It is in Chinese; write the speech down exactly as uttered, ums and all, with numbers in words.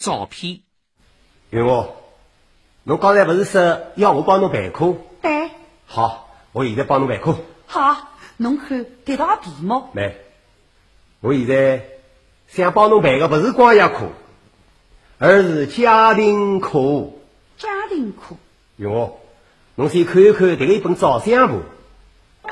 照片。 云娥，侬刚才不是说要我帮侬备课？ 对。 好，我现在帮侬备课。 好，侬看这道题目。 没，我现在想帮侬备个不是光业课，而是家庭课。 家庭课。 云娥，侬先看一看这个一本照相簿。